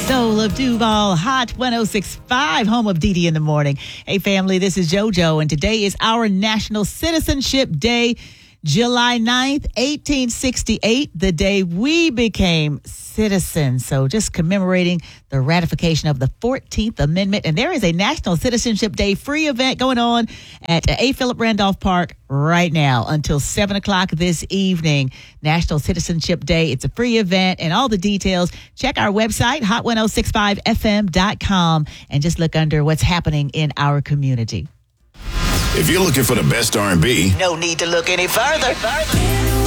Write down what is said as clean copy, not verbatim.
Soul of Duval, Hot 106.5, home of Dee Dee in the morning. Hey, family, this is JoJo, and today is our National Citizenship Day, July 9th, 1868, the day we became citizens. So just commemorating the ratification of the 14th Amendment. And there is a National Citizenship Day free event going on at A. Philip Randolph Park right now until 7 o'clock this evening. National Citizenship Day. It's a free event, and all the details, check our website, hot1065fm.com, and just look under what's happening in our community. If you're looking for the best R&B, No need to look any further.